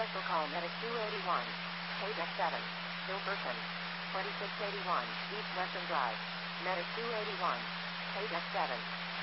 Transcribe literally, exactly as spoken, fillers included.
Special call Medic two eighty-one. Paydeck seven. Hilferson. twenty-six eighty-one. East Western Drive. Medic two eighty-one. Paydeck seven.